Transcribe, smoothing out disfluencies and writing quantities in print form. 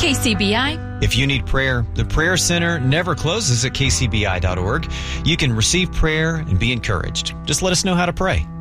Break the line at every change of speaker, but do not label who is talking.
KCBI.
If you need prayer, the Prayer Center never closes at kcbi.org. You can receive prayer and be encouraged. Just let us know how to pray.